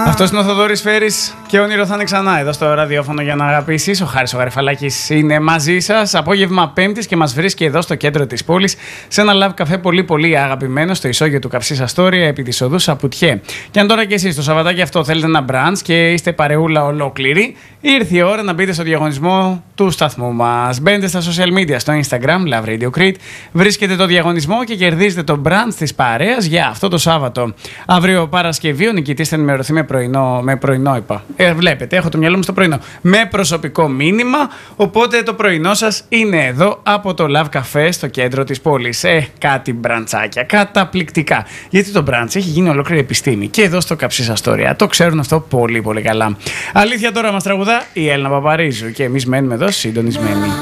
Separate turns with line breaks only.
Αυτός είναι ο Θοδωρής Φέρης και όνειρο θα είναι ξανά εδώ στο ραδιόφωνο για να αγαπήσεις. Ο Χάρης ο Γαριφαλάκης είναι μαζί σας. Απόγευμα Πέμπτης και μας βρίσκει εδώ στο κέντρο της πόλης σε ένα live καφέ πολύ αγαπημένο στο ισόγειο του Καυσής Αστόρια επί της οδού Σαπουτιέ. Και αν τώρα και εσείς το Σαββατάκι αυτό θέλετε ένα μπραντς και είστε παρεούλα ολόκληρη, ήρθε η ώρα να μπείτε στο διαγωνισμό του σταθμού μας. Μπαίνετε στα social media, στο Instagram, Love Radio Crete, βρίσκετε το διαγωνισμό και κερδίζετε το μπραντς της παρέας για αυτό το Σάββατο. Αύριο Παρασκευή ο νικητής θα ενημερωθεί με πρωινό είπα. Βλέπετε, έχω το μυαλό μου στο πρωινό. Με προσωπικό μήνυμα, οπότε το πρωινό σας είναι εδώ από το Love Café στο κέντρο της πόλης. Κάτι μπραντσάκια, καταπληκτικά. Γιατί το μπραντς έχει γίνει ολόκληρη επιστήμη και εδώ στο Καυσής Αστόρια. Το ξέρουν αυτό πολύ καλά. Αλήθεια τώρα μας τραγουδά η Έλληνα Παπαρίζου και εμείς μένουμε εδώ συντονισμένοι.